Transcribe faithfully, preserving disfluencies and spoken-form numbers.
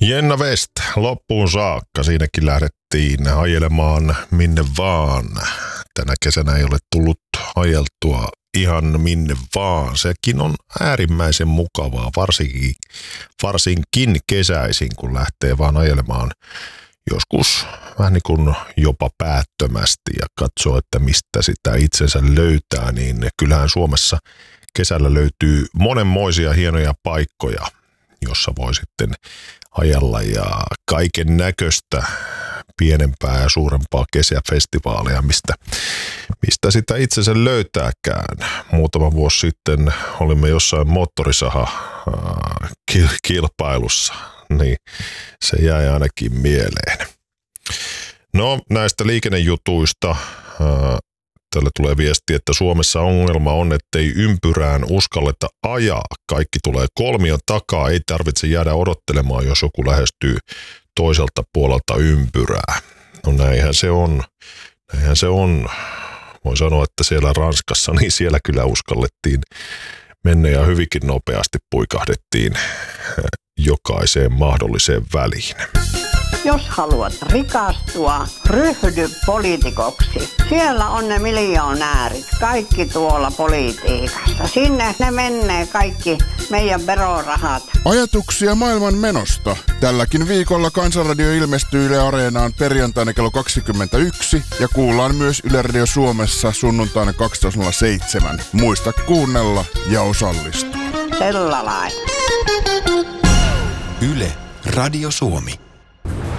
Jenna West loppuun saakka. Siinäkin lähdettiin ajelemaan minne vaan. Tänä kesänä ei ole tullut ajeltua ihan minne vaan. Sekin on äärimmäisen mukavaa, varsinkin, varsinkin kesäisin, kun lähtee vaan ajelemaan joskus vähän niin kuin jopa päättömästi ja katsoo, että mistä sitä itsensä löytää, niin kyllähän Suomessa kesällä löytyy monenmoisia hienoja paikkoja, jossa voi sitten ajella ja kaiken näköistä pienempää ja suurempaa kesäfestivaaleja, mistä, mistä sitä itsensä löytääkään. Muutama vuosi sitten olimme jossain moottorisaha-kilpailussa, niin se jäi ainakin mieleen. No näistä liikennejutuista tälle tulee viesti, että Suomessa ongelma on, ettei ympyrään uskalleta ajaa. Kaikki tulee kolmion takaa, ei tarvitse jäädä odottelemaan, jos joku lähestyy toiselta puolelta ympyrää. No näinhän se on. Näinhän se on. Voin sanoa, että siellä Ranskassa, niin siellä kyllä uskallettiin mennä ja hyvinkin nopeasti puikahdettiin jokaiseen mahdolliseen väliin. Jos haluat rikastua, ryhdy poliitikoksi. Siellä on ne miljoonäärit, kaikki tuolla politiikassa. Sinne ne menee kaikki meidän verorahat. Ajatuksia maailman menosta. Tälläkin viikolla Kansanradio ilmestyy Yle Areenaan perjantaina kello kaksikymmentäyksi ja kuullaan myös Yle Radio Suomessa sunnuntaina kaksitoista nolla seitsemän. Muista kuunnella ja osallistua. Sellainen. Yle Radio Suomi.